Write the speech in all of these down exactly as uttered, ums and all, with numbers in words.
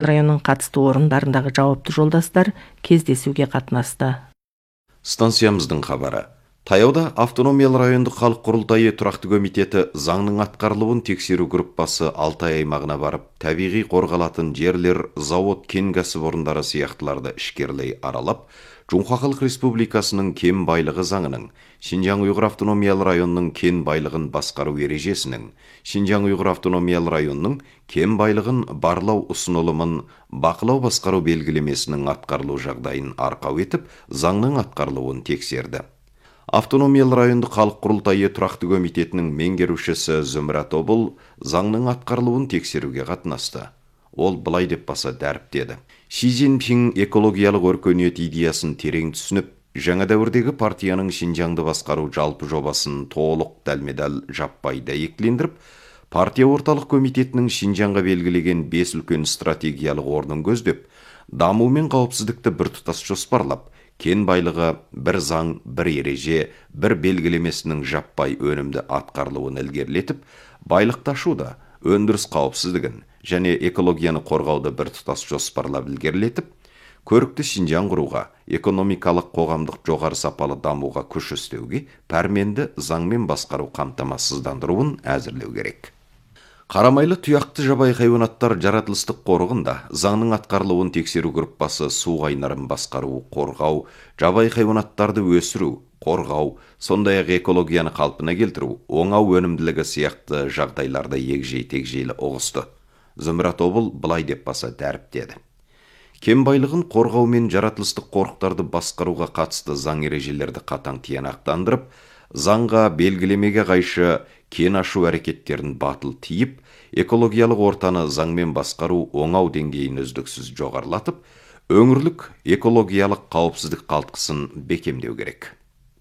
районының қатысты орындарындағы жауапты жолдастар кездесуге қатынасты. Станциямыздың хабары. Таяуда автономиялы райондық халық құрылтайы тұрақты комитеті заңның атқарылуын тексеру группасы Алтай аймағына барып, табиғи қорғалатын жерлер, завод, кен кәсіпорындары сияқтыларды ішкерлей аралап, Жоңқа Халық Республикасының кен байлығы заңының, Шинжаң Уйғыр автономиялы районының кен байлығын басқару ережесінің, Шинжаң Уйғыр автономиялы районының кен байлығын барлау ұсынылымын бақылау басқару белгілемесінің атқарылу жағдайын арқау етіп, заңның атқарылуын тексерді. Автономиялы райондық халық құрылтайы тұрақты комитетінің меңгерушісі Зумрат Обыл заңның атқарылуын тексеруге қатынасты. Ол былай деп баса дәріптеді. Ши Цзиньпин экологиялық өркениет идеясын терең түсініп, жаңа дәуірдегі партияның Шинжаңды басқару жалпы жобасын толық дәлме-дәл жаппай дәйектілендіріп, партия орталық комитетінің Шинжаңға белгілеген бес үлкен стратегиялық орнын көздеп, даму мен қауіпсіздікті біртұтас жоспарлап, кен байлығы бір заң, бір ереже, бір белгілемесінің жаппай өнімді атқарылуын ілгерілетіп, байлықты ашуда, өндіріс қауіпсіздігін және экологияны қорғауды біртұтас жоспарлап ілгерілетіп, көрікті Шинжаң құруға, экономикалық қоғамдық жоғары сапалы дамуға күш істеуге, пәрменді заңмен басқару қамтамасыздандыруын әзірлеу керек. Қарамайлы тұяқты жабайы хайуанаттар жаратылыстық қорығында заңның атқарылуын тексеру группасы су қайнарын басқару, қорғау, жабайы хайуанаттарды өсіру, қорғау, сондай-ақ экологияны қалпына келтіру, оңау өнімділігі сияқты жағдайларда егжей-тегжейлі ұғысты. Зумрат Обыл былай деп баса дәріптеді. Кен байлығын қорғау мен жаратылыстық қорықтарды басқаруға қатысты заң ережелерді қатаң тиянақтандырып, заңға белгілемеге қайшы кен ашу әрекеттерін батыл тиіп, экологиялық ортаны заңмен басқару оңау деңгейін үздіксіз жоғарылатып, өңірлік экологиялық қауіпсіздік қалтқысын бекемдеу керек.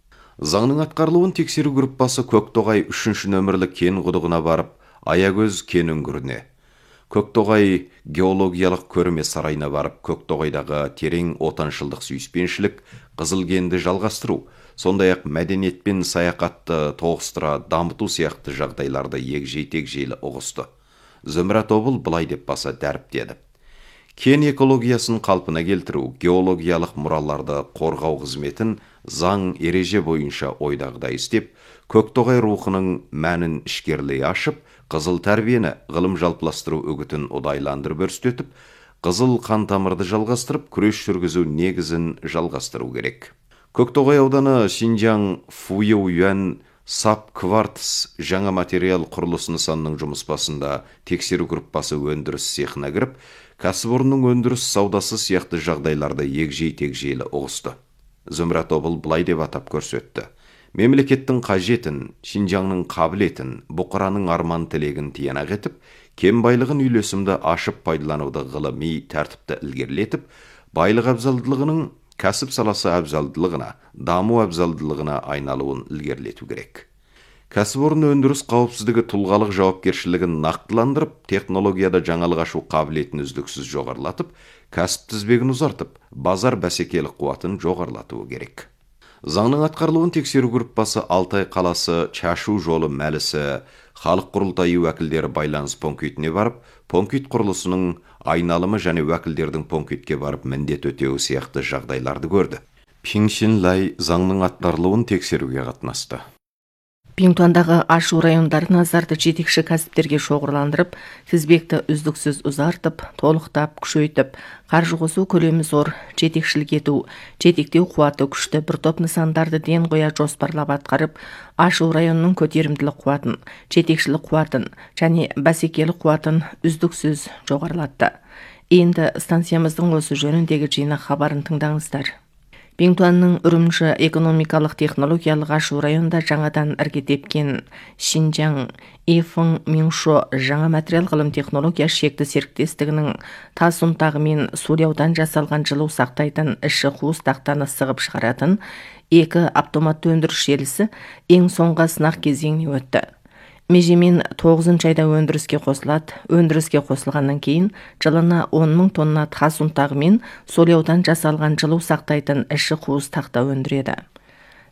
Заңның атқарылуын тексеру группасы Көктоғай үшінші нөмірлі кен құдығына барып, Аягөз кен үңгіріне, Көктоғай геологиялық көрме сарайына барып, Көктоғайдағы терең отаншылдық сүйіспеншілік, қызыл кенді жалғастыру, сондай-ақ мәдениет пен саяхатты тоғыстыра дамыту сияқты жағдайларды егжей-тегжейлі ұғысты. Зумрат Обыл былай деп баса дәріптеді. Кен экологиясын қалпына келтіру, геологиялық мұраларды қорғау қызметін заң ереже бойынша ойдағыдай істеп, Көктоғай рухының мәнін ішкерлей ашып, қызыл тәрбиені ғылым жалпыластыру үгітін ұдайландырып өрістетіп, қызыл қан тамырды жалғастырып, күрес жүргізу негізін жалғастыру керек. Көктоғай ауданы Шинжаң Фуйюян Сап Квартс жаңа материал құрылыс нысанының жұмыс басында тексеру группасы өндіріс цехына кіріп, кәсіпорынның өндіріс саудасы сияқты жағдайларды егжей-тегжейлі ұғысты. Зумрат Обыл былай деп атап көрсетті. Мемлекеттің қажетін, Шинжаңның қабілетін, бұқараның арман тілегін тиянақ етіп, кен байлығын үйлесімді ашып пайдалануды ғылыми тәртіпті ілгерілетіп, байлық абзалдылығының кәсіп саласы абзалдылығына, даму абзалдылығына айналуын ілгерілету керек. Кәсіпорын өндіріс қауіпсіздігі тұлғалық жауапкершілігін нақтыландырып, технологияда жаңалық ашу қабілетін үздіксіз жоғарылатып, кәсіп тізбегін ұзартып, базар бәсекелік қуатын жоғарылатуы керек. Заңның атқарылуын тексеру группасы Алтай қаласы Чашу жолы мәлісі халық құрылтайы уәкілдері байланыс пунктіне барып, пункт құрылысының айналымы және уәкілдердің пунктке барып міндет өтеуі сияқты жағдайларды көрді. Пиңшин Лай заңның атқарылуын тексеруге қатынасты. Пиңтуандағы ашу райондары назарды жетекші кәсіптерге шоғырландырып, тізбекті үздіксіз ұзартып, толықтап, күшейтіп, қаржы қосу көлемі зор, жетекшілік ету, жетектеу қуаты күшті бір топ нысандарды ден қоя жоспарлап атқарып, ашу районының көтерімділік қуатын, жетекшілік қуатын және бәсекелік қуатын үздіксіз жоғарылатты. Енді станциямыздың осы жөніндегі жинақ хабарын тыңдаңыздар. Пиңтуанның Үрімжі экономикалық технологиялық ашу районында жаңадан іргетепкен Шинжаң Ифың Мingшо жаңа материал ғылым технология шекті серіктестігінің тас ұнтағы мен сулияудан жасалған жылу сақтайтын іші қуыс тақтаны сығып шығаратын екі автоматты өндіріс желісі ең соңғы сынақ кезеңіне өтті. Межемен тоғызыншы айда өндіріске қосылады. Өндіріске қосылғаннан кейін жылына он мың тонна тас ұнтағы мен солияудан жасалған жылу сақтайтын іші қуыс тақта өндіреді.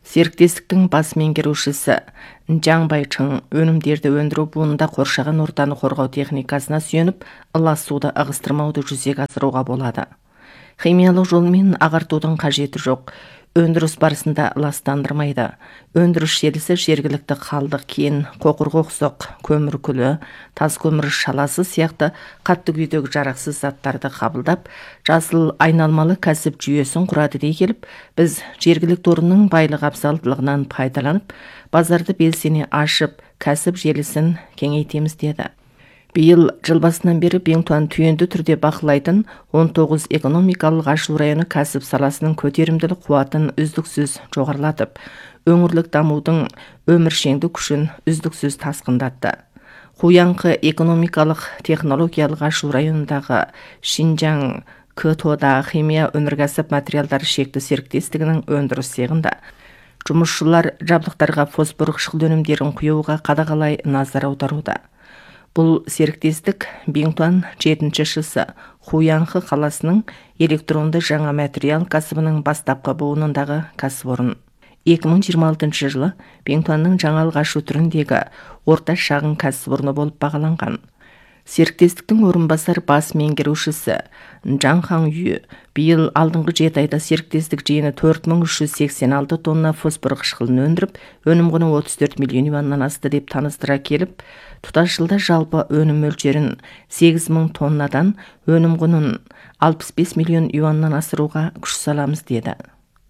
Серіктестіктің бас меңгерушісі Жаң Байчың өнімдерді өндіру буында қоршаған ортаны қорғау техникасына сүйеніп, ылас суды ығыстырмауды жүзеге асыруға болады. Химиялық жолмен ағартудың қажеті жоқ. Өндіріс барысында ластандырмайды. Өндіріс желісі жергілікті қалдық кен, қоқыр-қоқсық, көмір күлі, тас көмір шаласы сияқты қатты күйдегі жарақсыз заттарды қабылдап, жасыл айналмалы кәсіп жүйесін құрады дей келіп, біз жергілікті орынның байлық абзалдылығынан пайдаланып, базарды белсене ашып, кәсіп желісін кеңейтеміз деді. Биыл жыл басынан бері Беңтуан түйінді түрде бақылайтын он тоғыз экономикалық ашу районы кәсіп саласының көтерімділік қуатын үздіксіз жоғарылатып, өңірлік дамудың өміршеңді күшін үздіксіз тасқындатты. Хуянқы экономикалық технологиялық ашу районындағы Шинжаң КТО-да химия өнеркәсіп материалдары шекті серіктестігінің өндіріс цехында жұмысшылар жабдықтарға фосфор қышқыл өнімдерін құюға қадағалай назар аударуда. Бұл серіктестік Беңтуан жетінші шысы Хуянқы қаласының электронды жаңа материал кәсібінің бастапқы буынындағы кәсіпорын. екі мың жиырма алтыншы жылы Беңтуанның жаңалық ашу түріндегі орта шағын кәсіпорны болып бағаланған. Серіктестіктің орынбасар бас меңгерушісі Жаң Хаңю биыл алдыңғы жеті айда серіктестік жиыны төрт мың үш жүз сексен алты тонна фосфор қышқылын өндіріп, өнім құны отыз төрт миллион юаннан асты деп таныстыра келіп, тұтас жылда жалпы өнім мөлшерін сегіз мың тоннадан өнім құнын алпыс бес миллион юаннан асыруға күш саламыз деді.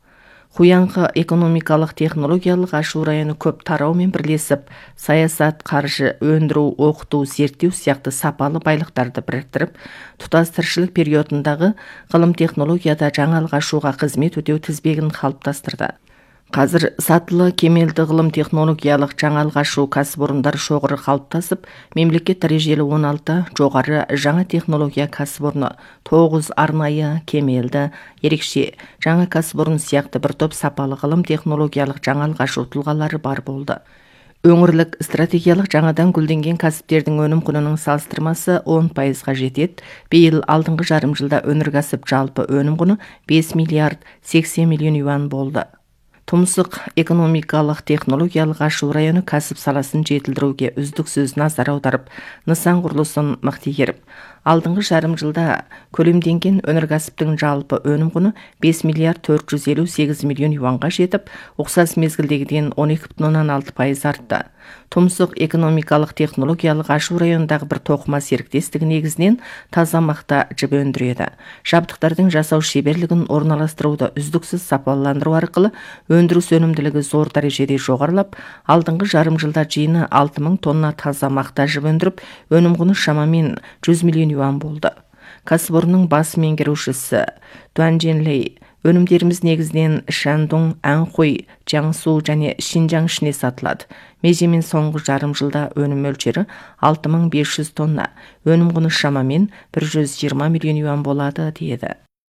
Хуянқы экономикалық технологиялық ашу районы көп тараумен бірлесіп, саясат, қаржы, өндіру, оқыту, зерттеу сияқты сапалы байлықтарды біріктіріп, тұтас тіршілік периодындағы ғылым технологияда жаңалық ашуға қызмет өтеу тізбегін қалыптастырды. Қазір сатылы кемелді ғылым технологиялық жаңалық ашу кәсіпорындар шоғыры қалыптасып, мемлекет дәрежелі он алты жоғары жаңа технология кәсіпорны, тоғыз арнайы кемелді, ерекше жаңа кәсіпорын сияқты бір топ сапалы ғылым технологиялық жаңалық ашу тұлғалары бар болды. Өңірлік стратегиялық жаңадан гүлденген кәсіптердің өнім құнының салыстырмасы он пайызға жетеді. Биыл алдыңғы жарым жылда өнеркәсіп жалпы өнім құны бес миллиард сексен миллион юан болды. Тұмсық экономикалық технологиялық ашу районы кәсіп саласын жетілдіруге үздіксіз назар аударып, нысан құрылысын мықтигеріп, алдыңғы жарым жылда көлемденген өнеркәсіптің жалпы өнім құны бес миллиард төрт жүз елу сегіз миллион юанға жетіп, ұқсас мезгілдегіден он екі бүтін оннан алты пайыз артты. Тұмсық экономикалық технологиялық ашу районындағы бір тоқыма серіктестігі негізінен таза мақта жіп өндіреді. Жабдықтардың жасау шеберлігін орналастыруды үздіксіз сапаландыру арқылы өндіріс өнімділігі зор дәрежеде жоғарылап, алдыңғы жарым жылда жиыны алты мың тонна таза мақта жіп өндіріп, өнім құны шамамен жүз миллион юан болды. Кәсіпорынның бас меңгерушісі Дуан Дженлей өнімдеріміз негізінен Шандong, Анхуй, Жаңсу және Шинжаң ішіне сатылады. Межемен соңғы жарым жылда өнім мөлшері алты мың бес жүз тонна, өнім құны шамамен бір жүз жиырма миллион юан болады деді.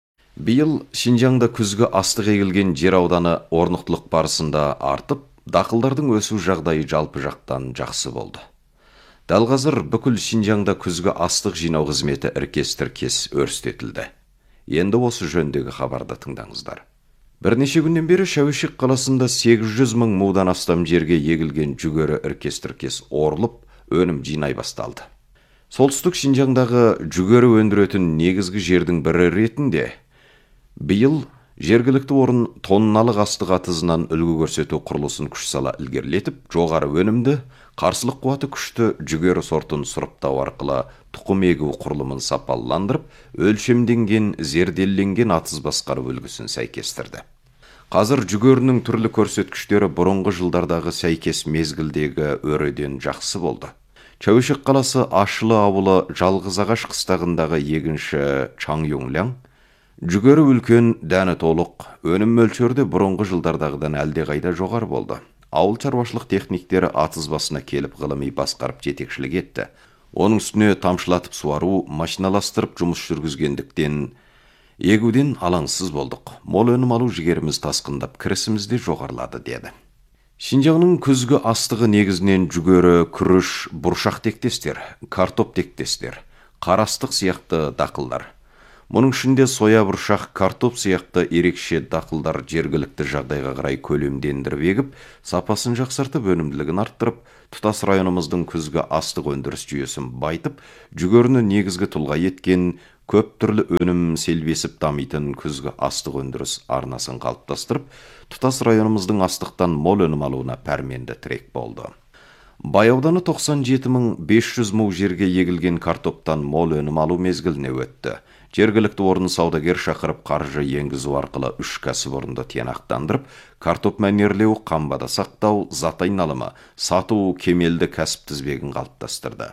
Биыл Шинжаңда күзгі астық егілген жер ауданы орнықтылық барысында артып, дақылдардың өсу жағдайы жалпы жақтан жақсы болды. Дәл қазір бүкіл Шинжаңда күзгі астық жинау қызметі іркес-тіркес өрістетілді. Енді осы жөндегі хабарды тыңдаңыздар. Бірнеше күннен бері Шәуешек қаласында сегіз жүз мың мудан астам жерге егілген жүгері іркес-тіркес орылып, өнім жинай басталды. Солтүстік Шинжаңдағы жүгері өндіретін негізгі жердің бірі ретінде биыл жергілікті орын тонналық астық атызынан үлгі көрсету құрылысын күш сала ілгерілетіп, жоғары өнімді, қарсылық қуаты күшті жүгері сортын сұрыптау арқылы тұқым егу құрылымын сапаландырып, өлшемденген, зерделенген атыз басқару үлгісін сәйкестірді. Қазір жүгерінің түрлі көрсеткіштері бұрынғы жылдардағы сәйкес мезгілдегі өреден жақсы болды. Шәуешек қаласы Ашылы ауылы Жалғыз ағаш қыстағындағы егінші Чаңюңляң жүгері үлкен, дәні толық, өнім мөлшерде бұрынғы жылдардағыдан әлдеқайда жоғары болды. Ауыл шаруашылық техниктері атыз басына келіп ғылыми басқарып жетекшілік етті. Оның үстіне тамшылатып суару, машиналастырып жұмыс жүргізгендіктен егуден алаңсыз болдық. Мол өнім алу жігеріміз тасқындап, кірісіміз де жоғарылады деді. Шинжаңның күзгі астығы негізінен жүгері, күріш, бұршақ тектестер, картоп тектестер, қарастық сияқты дақылдар. Мұның ішінде соя бұршақ, картоп сияқты ерекше дақылдар жергілікті жағдайға қарай көлемдендіріп егіп, сапасын жақсартып, өнімділігін арттырып, тұтас районымыздың күзгі астық өндіріс жүйесін байытып, жүгеріні негізгі тұлға еткен, көп түрлі өнім селбесіп дамитын күзгі астық өндіріс арнасын қалыптастырып, тұтас районымыздың астықтан мол өнім алуына пәрменді тірек болды. Бай ауданы тоқсан жеті мың бес жүз му жерге егілген картоптан мол өнім алу мезгіліне өтті. Жергілікті орын саудагер шақырып қаржы енгізу арқылы үш кәсіпорынды тиянақтандырып, картоп мәнерлеу, қамбада сақтау, зат айналымы, сату кемелді кәсіп тізбегін қалыптастырды.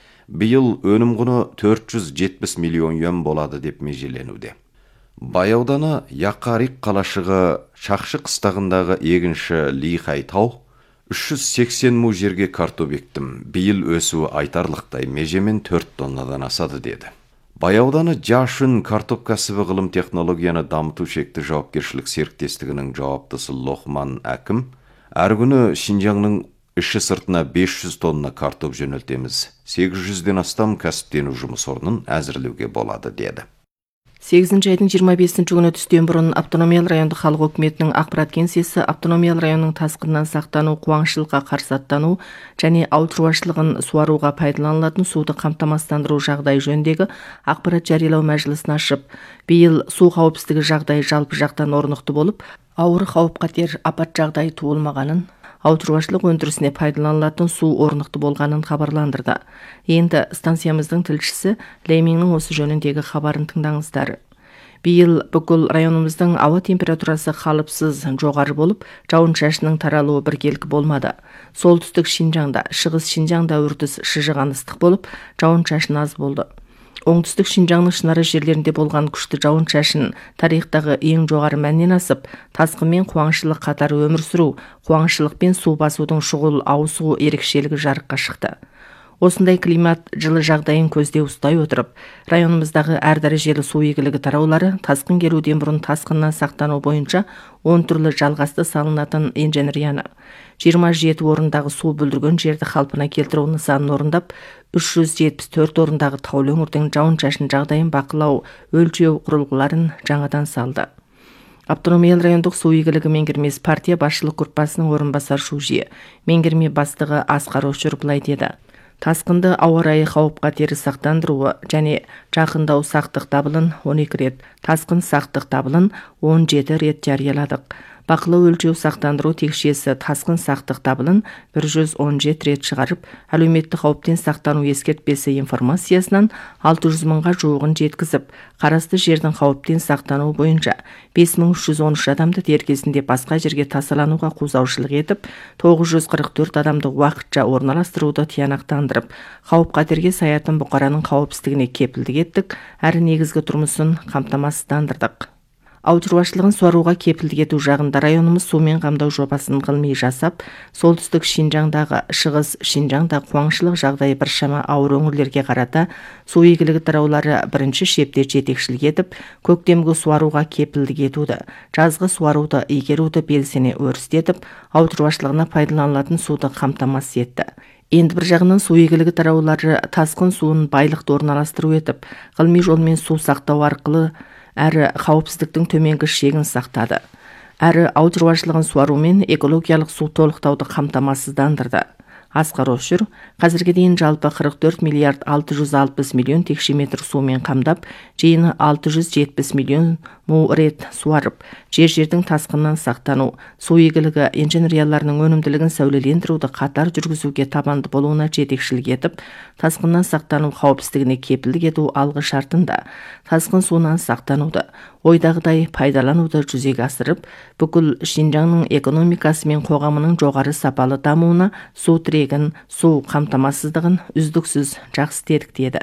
Биыл өнім құны төрт жүз жетпіс миллион юан болады деп межеленуде. Бай ауданы Яқарик қалашығы Шақшы қыстағындағы егінші Лихай тау үш жүз сексен му жерге картоп ектім. Биыл өсуі айтарлықтай, межемен төрт тоннадан асады деді. Бай ауданы Жашын картоп кәсібі ғылым технологияны дамыту шекті жауапкершілік серіктестігінің жауаптысы Лохман әкім, әр күні Шинжаңның іші сыртына бес жүз тонна картоп жөнелтеміз. сегіз жүзден астам кәсіптену жұмыс орнын әзірлеуге болады деді. сегізінші айдың жиырма бесінші күні түстен бұрын автономиялы райондық халық өкіметінің ақпарат кеңсесі автономиялы районның тасқыннан сақтану, қуаңшылыққа қарсы аттану және ауыл шаруашылығын суаруға пайдаланылатын суды қамтамасыздандыру жағдайы жөніндегі ақпарат жариялау мәжілісін ашып, биыл су қауіпсіздігі жағдайы жалпы жақтан орнықты болып, ауыр қауіп-қатер апат жағдайы туылмағанын, ауыл шаруашылық өндірісіне пайдаланылатын су орнықты болғанын хабарландырды. Енді станциямыздың тілшісі Лейминнің осы жөніндегі хабарын тыңдаңыздар. Биыл бүкіл районымыздың ауа температурасы қалыпсыз жоғары болып, жауын-шашынның таралуы біркелкі болмады. Солтүстік Шинжаңда, шығыс Шинжаңда үрдіс шыжыған ыстық болып, жауын-шашын аз болды. Оңтүстік Шинжаңның шынары жерлерінде болған күшті жауын-шашын тарихтағы ең жоғары мәннен асып, тасқын мен қуаңшылық қатары өмір сүру, қуаңшылық пен су басудың шұғыл ауысу ерекшелігі жарыққа шықты. Осындай климат жылы жағдайын көзде ұстай отырып, районымыздағы әр дәрежелі су игілігі тараулары тасқын келуден бұрын тасқыннан сақтану бойынша он түрлі жалғасты салынатын инженерияны, жиырма жеті орындағы су бүлдірген жерді қалпына келтіру нысанын орындап, үш жүз жетпіс төрт орындағы таулы өңірдің жауын-шашын жағдайын бақылау, өлшеу құрылғыларын жаңадан салды. Автономиялы райондық су игілігі меңгермес партия басшылық группасының орынбасар шужие, меңгерме бастығы Асқар Өшір былай деді. Тасқынды ауа райы қауіп-қатері сақтандыруы және жақындау сақтық дабылын он екі рет, тасқын сақтық дабылын он жеті рет жарияладық. Бақылау өлшеу сақтандыру текшесі тасқын сақтық дабылын бір жүз он жеті рет шығарып, әлеуметтік қауіптен сақтану ескертпесі информациясынан алты жүз мыңға жуығын жеткізіп, қарасты жердің қауіптен сақтану бойынша бес мың үш жүз он үш адамды дер кезінде басқа жерге тасалануға қозаушылық етіп, тоғыз жүз қырық төрт адамды уақытша орналастыруды тиянақтандырып, қауіп-қатерге саятын бұқараның қауіпсіздігіне кепілдік еттік, әрі негізгі тұрмысын қамтамасыздандырдық. Ауыл шаруашылығын суаруға кепілдік ету жағында районымыз сумен қамдау жобасын ғылыми жасап, солтүстік Шинжаңдағы, шығыс Шинжаңда қуаңшылық жағдайы біршама ауыр өңірлерге қарата су игілігі тараулары бірінші шепте жетекшілік етіп, көктемгі суаруға кепілдік етуді, жазғы суаруды игеруді белсене өрістетіп, ауыл шаруашылығына пайдаланылатын суды қамтамасыз етті. Енді бір жағынан су игілігі тараулары тасқын суын байлықты орналастыру етіп, ғылыми жолмен су сақтау арқылы әрі қауіпсіздіктің төменгі шегін сақтады. Әрі ауыл шаруашылығын суарумен экологиялық су толықтауды қамтамасыздандырды. Асқар Өшір қазірге дейін жалпы қырық төрт миллиард алты жүз алпыс миллион текше метр сумен қамдап, жиыны алты жүз жетпіс миллион му рет суарып, жер-жердің тасқыннан сақтану, су игілігі инженерияларының өнімділігін сәулелендіруді қатар жүргізуге табанды болуына жетекшілік етіп, тасқыннан сақтану қауіпсіздігіне кепілдік ету алғы шартында тасқын суынан сақтануды, ойдағыдай пайдалануды жүзеге асырып, бүкіл Шинжаңның экономикасы мен қоғамының жоғары сапалы дамуына су тірегін, су қамтамасыздығын үздіксіз жақсы дедік деді.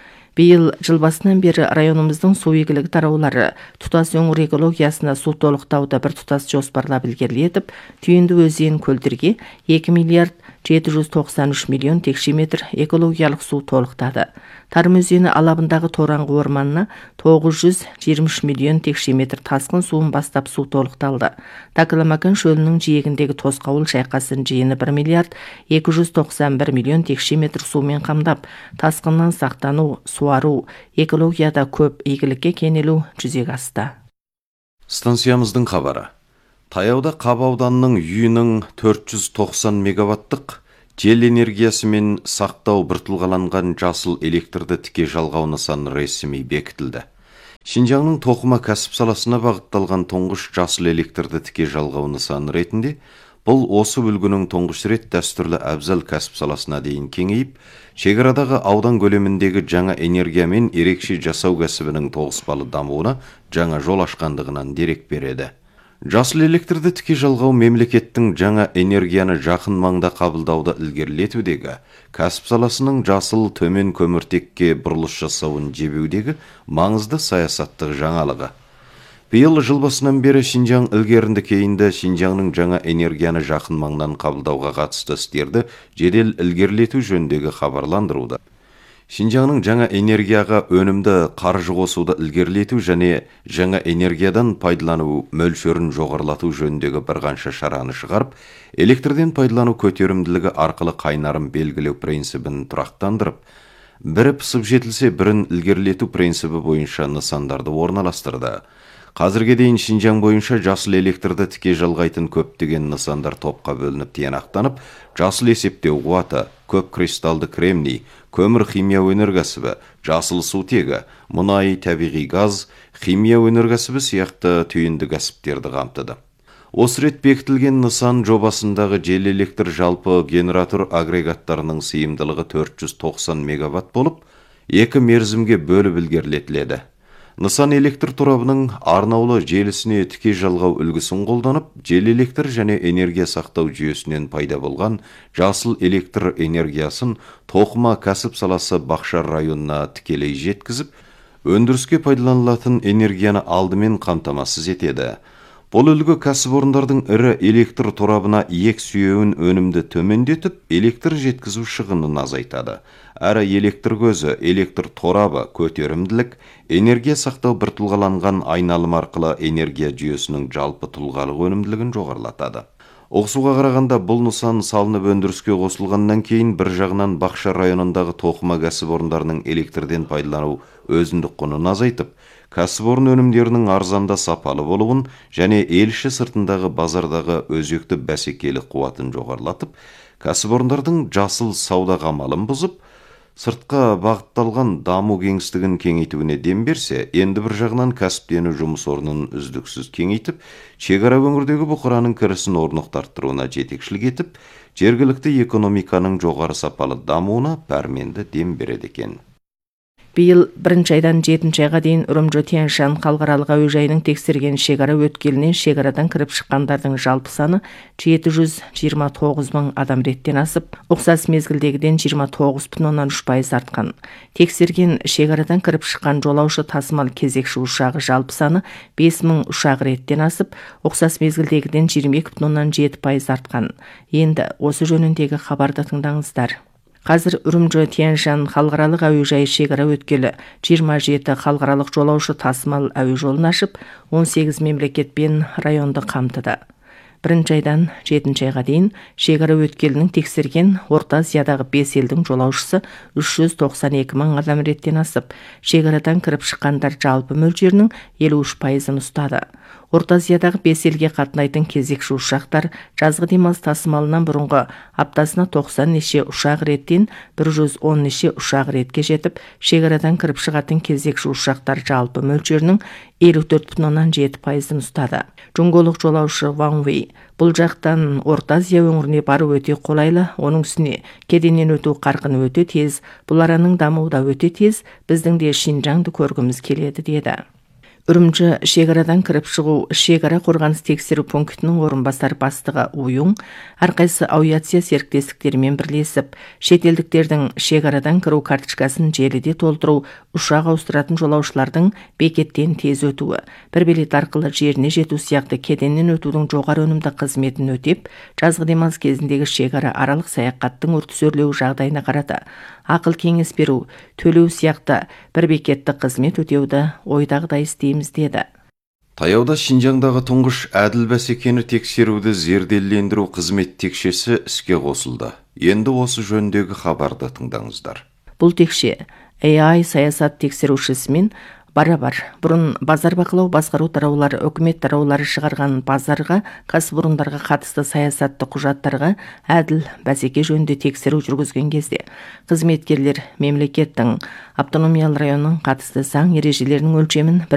Биыл жыл басынан бері районымыздың су игілігі тараулары тұтас өңір экологиясына су толықтауды бір тұтас жоспарлап ілгерілетіп, түйінді өзен көлдерге екі миллиард жети жүз токсон үч миллион текше метр экологиялық су толықтады. Тарым өзені алабындағы Тораңғы орманына тогуз жүз жыйырма үч миллион текше метр тасқын суын бастап су толықталды. Такаламакан шөлінің жиегіндегі Тосқауыл шайқасын жиыны бір миллиард эки жүз токсон бир миллион текше метр сумен қамдап, тасқыннан сақтану, суару, экологияда көп игілікке кенелу жүзеге асты. Станциямыздың хабары. Таяуда Қаба ауданының үйінің төрт жүз токсон мегаваттық жел энергиясымен сақтау біртылғаланған жасыл электрді тіке жалғау нысаны ресми бекітілді. Шинжаңның тоқыма кәсіп саласына бағытталған тұңғыш жасыл электрді тіке жалғау нысаны ретінде бұл осы бүлгінің тұңғыш рет дәстүрлі әбзал кәсіп саласына дейін кеңейіп, шекарадағы аудан көлеміндегі жаңа энергиямен ерекше жасау кәсібінің тоғыспалы дамуына жаңа жол ашқандығынан дерек береді. Жасыл электрді тіке жалғау мемлекеттің жаңа энергияны жақын маңда қабылдауды ілгерілетудегі, кәсіп саласының жасыл төмен көміртекке бұрылыс жасауын жебеудегі маңызды саясаттық жаңалығы. Биыл жыл басынан бері Шинжаң ілгерінді кейінді Шинжаңның жаңа энергияны жақын маңнан қабылдауға қатысты істерді жедел ілгерілету жөніндегі хабарландыруда. Шинжаңның жаңа энергияға өнімді қаржы қосуды ілгерілету және жаңа энергиядан пайдалану мөлшерін жоғарылату жөніндегі бірқанша шараны шығарып, электрден пайдалану көтерімділігі арқылы қайнарын белгілеу принципін тұрақтандырып, бірі пысып жетілсе бірін ілгерілету принципі бойынша нысандарды орналастырды. Қазірге дейін Шинжаң бойынша жасыл электрді тіке жалғайтын көптеген нысандар топқа бөлініп тиянақтанып, жасыл есептеу қуаты, көп кристалды кремний, көмір химия өнеркәсібі, жасыл сутегі, мұнай, табиғи газ, химия өнеркәсібі сияқты түйінді кәсіптерді қамтыды. Осы рет бекітілген нысан жобасындағы жел электр жалпы генератор агрегаттарының сыйымдылығы төрт жүз токсон мегаватт болып, екі мерзімге бөліп ілгерілетіледі. Нысан электр торабының арнаулы желісіне тіке жалғау үлгісін қолданып, жел электр және энергия сақтау жүйесінен пайда болған жасыл электр энергиясын тоқыма кәсіп саласы Бақшар районына тікелей жеткізіп, өндіріске пайдаланылатын энергияны алдымен қамтамасыз етеді. Бұл үлгі кәсіпорындардың ірі электр торабына иек сүйеуін өнімді төмендетіп, электр жеткізу шығынын азайтады. Әрі электр көзі, электр торабы, көтерімділік, энергия сақтау біртұлғаланған айналым арқылы энергия жүйесінің жалпы тұлғалық өнімділігін жоғарылатады. Оқсуға қарағанда бұл нысан салынып өндіріске қосылғаннан кейін бір жағынан Бақшар районындағы тоқыма кәсіпорындарының электрден пайдалану өзіндік құнын азайтып, кәсіпорын өнімдерінің арзанда сапалы болуын және елші сыртындағы базардағы өзекті бәсекелік қуатын жоғарылатып, кәсіпорындардың жасыл сауда қамалын бұзып, сыртқа бағытталған даму кеңістігін кеңейтуіне дем берсе, енді бір жағынан кәсіптену жұмыс орнын үздіксіз кеңейтіп, шекара өңірдегі бұқараның кірісін орнықтыртыруына жетекшілік етіп, жергілікті экономиканың жоғары сапалы дамуына пәрменді дем береді екен. Биыл бірінші айдан жетінші айға дейін Үрімжі Тянь-Шань халықаралық әуежайының тексерген шекара өткелінен шекарадан кіріп шыққандардың жалпы саны жеті жүз жиырма тоғыз мың адам реттен асып, ұқсас мезгілдегіден жиырма тоғыз бүтін оннан үш пайыз артқан. Тексерген шекарадан кіріп шыққан жолаушы тасымал кезекші ұшағы жалпы саны бес мың ұшақ реттен асып, ұқсас мезгілдегіден жиырма екі бүтін оннан жеті пайыз артқан. Енді осы жөніндегі хабарды тыңдаңыздар. Қазір Үрімжі Тянь-Шань халықаралық әуежайы шекара өткелі жиырма жеті халықаралық жолаушы тасымал әуе жолын ашып, он сегіз мемлекет пен районды қамтыды. Бірінші айдан жетінші айға дейін шекара өткелінің тексерген Орта Азиядағы бес елдің жолаушысы үш жүз тоқсан екі мың адам реттен асып, шекарадан кіріп шыққандар жалпы мөлшерінің елу үш пайызын ұстады. Орта Азиядағы бес елге қатынайтын кезекші ұшақтар жазғы демалыс тасымалынан бұрынғы аптасына тоқсан неше ұшақ реттен бір жүз он неше ұшақ ретке жетіп, шекарадан кіріп шығатын кезекші ұшақтар жалпы мөлшерінің елу төрт бүтін оннан жеті пайызын ұстады. Жоңғолық жолаушы Ван Вей бұл жақтан Орта Азия өңіріне бару өте қолайлы, оның үстіне кеденнен өту қарқыны өте тез, бұл араның дамуы да өте тез, біздің де Шинжаңды көргіміз келеді деді. Үрімжі шекарадан кіріп шығу шекара қорғаныс тексеру пунктінің орынбасар бастығы Уюң әрқайсы авиация серіктестіктерімен бірлесіп, шетелдіктердің шекарадан кіру карточкасын желіде толтыру, ұшақ ауыстыратын жолаушылардың бекеттен тез өтуі, бір билет арқылы жеріне жету сияқты кеденнен өтудің жоғары өнімді қызметін өтеп, жазғы демалыс кезіндегі шекара аралық саяхаттың үрдіс өрлеу жағдайына қарата ақыл кеңес беру, төлеу сияқты бір бекетті қызмет өтеуді ойдағыдай істейміз деді. Таяуда Шинжаңдағы тұңғыш әділ бәсекені тексеруді зерделендіру қызмет текшесі іске қосылды. Енді осы жөндегі хабарды тыңдаңыздар. Бұл текше эй ай саясат тексерушісімен бара-бар. Бұрын базар бақылау басқару тараулары, үкімет тараулары шығарған базарға, кәсіпорындарға қатысты саясатты құжаттарға әділ бәсеке жөнінде тексеру жүргізген кезде қызметкерлер мемлекеттің автономиялы районның қатысты заң ережелерінің өлшемін